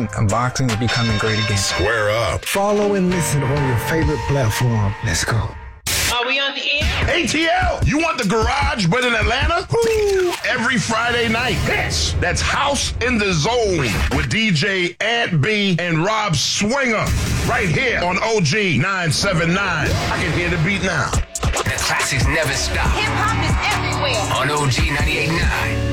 wrestling and boxing is becoming great again. Square up. Follow and listen on your favorite platform. Let's go. Are we on the air? ATL, you want the garage but in Atlanta? Woo! Every Friday night. That's House in the Zone with DJ Ant B and Rob Swinger right here on OG 979. I can hear the beat now. The classics never stop. Hip hop is everywhere. On OG 98.9.